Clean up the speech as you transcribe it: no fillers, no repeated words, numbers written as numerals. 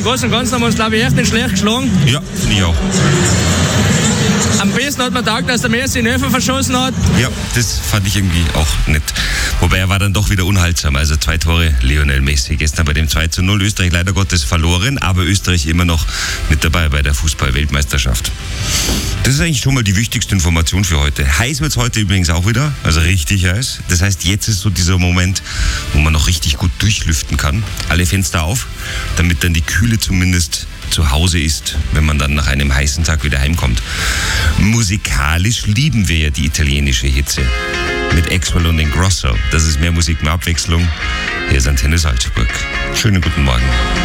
im Großen und Ganzen haben wir uns, glaube ich, echt nicht schlecht geschlagen. Ja, finde ich auch. Am besten hat man gedacht, dass der Messi den Elfer verschossen hat. Ja, das fand ich irgendwie auch nett. Wobei er war dann doch wieder unhaltsam. Also 2 Tore Lionel Messi. Gestern bei dem 2:0 Österreich leider Gottes verloren, aber Österreich immer noch mit dabei bei der Fußball-Weltmeisterschaft. Das ist eigentlich schon mal die wichtigste Information für heute. Heiß wird es heute übrigens auch wieder, also richtig heiß. Das heißt, jetzt ist so dieser Moment, wo man noch richtig gut durchlüften kann. Alle Fenster auf, damit dann die Kühle zumindest zu Hause ist, wenn man dann nach einem heißen Tag wieder heimkommt. Musikalisch lieben wir ja die italienische Hitze. Mit Axwell und Ingrosso. Das ist mehr Musik, mehr Abwechslung. Hier ist Antenne Salzburg. Schönen guten Morgen.